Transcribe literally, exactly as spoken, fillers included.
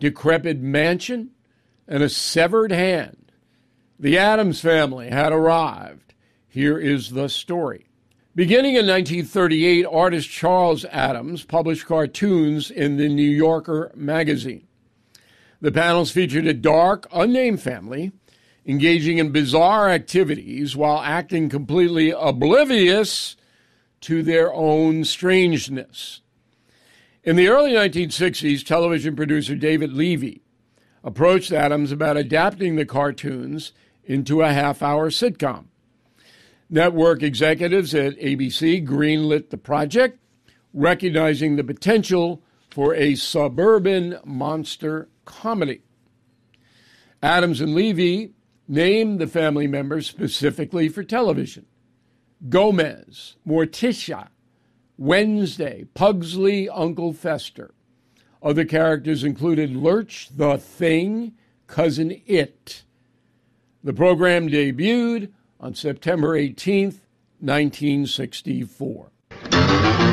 decrepit mansion, and a severed hand. The Addams Family had arrived. Here is the story. Beginning in nineteen thirty-eight, artist Charles Addams published cartoons in the New Yorker magazine. The panels featured a dark, unnamed family engaging in bizarre activities while acting completely oblivious to their own strangeness. In the early nineteen sixties, television producer David Levy approached Addams about adapting the cartoons into a half-hour sitcom. Network executives at A B C greenlit the project, recognizing the potential for a suburban monster comedy. Addams and Levy named the family members specifically for television: Gomez, Morticia, Wednesday, Pugsley, Uncle Fester. Other characters included Lurch, the Thing, Cousin It. The program debuted on September eighteenth, nineteen sixty-four.